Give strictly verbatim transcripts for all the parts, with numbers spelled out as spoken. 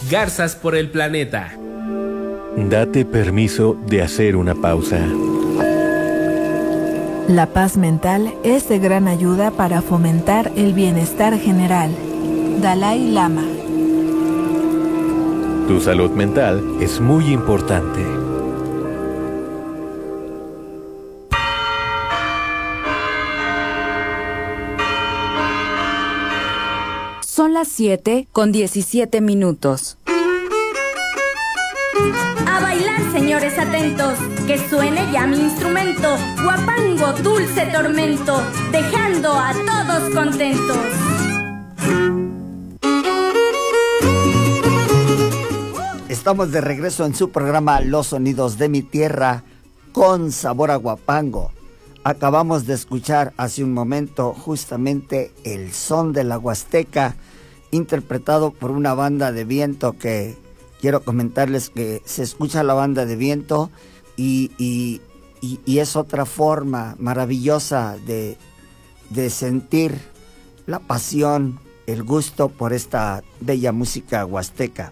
Garzas por el planeta. Date permiso de hacer una pausa. La paz mental es de gran ayuda para fomentar el bienestar general. Dalai Lama. Tu salud mental es muy importante. Son las siete con diecisiete minutos. A bailar, señores atentos, que suene ya mi instrumento, guapango, dulce tormento, dejando a todos contentos. Estamos de regreso en su programa Los Sonidos de mi Tierra con sabor a guapango. Acabamos de escuchar hace un momento justamente el son de la Huasteca, interpretado por una banda de viento que quiero comentarles que se escucha la banda de viento y, y, y, y es otra forma maravillosa de, de sentir la pasión, el gusto por esta bella música huasteca.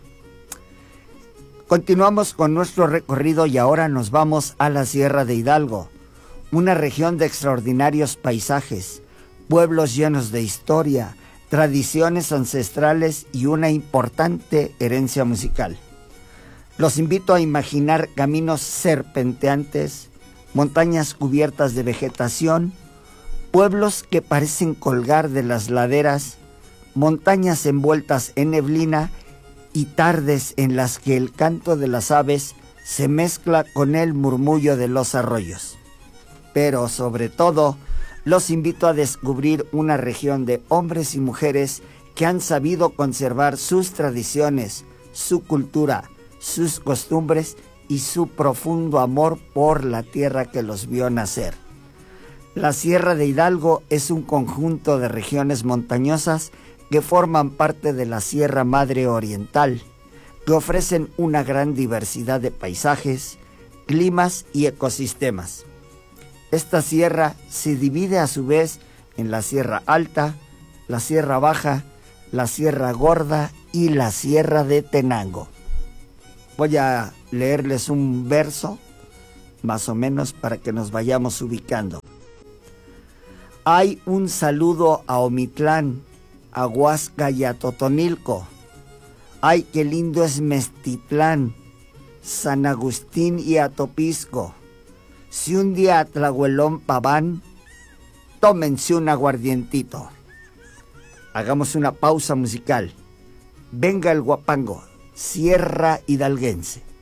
Continuamos con nuestro recorrido y ahora nos vamos a la Sierra de Hidalgo, una región de extraordinarios paisajes, pueblos llenos de historia, tradiciones ancestrales y una importante herencia musical. Los invito a imaginar caminos serpenteantes, montañas cubiertas de vegetación, pueblos que parecen colgar de las laderas, montañas envueltas en neblina y tardes en las que el canto de las aves se mezcla con el murmullo de los arroyos. Pero sobre todo, los invito a descubrir una región de hombres y mujeres que han sabido conservar sus tradiciones, su cultura, sus costumbres y su profundo amor por la tierra que los vio nacer. La Sierra de Hidalgo es un conjunto de regiones montañosas que forman parte de la Sierra Madre Oriental, que ofrecen una gran diversidad de paisajes, climas y ecosistemas. Esta sierra se divide a su vez en la Sierra Alta, la Sierra Baja, la Sierra Gorda y la Sierra de Tenango. Voy a leerles un verso, más o menos, para que nos vayamos ubicando. Hay un saludo a Omitlán, a Huasca y a Totonilco. Ay, qué lindo es Mestitlán, San Agustín y Atopisco. Si un día a Tlahuelompa van, tómense un aguardientito. Hagamos una pausa musical. Venga el guapango, Sierra Hidalguense.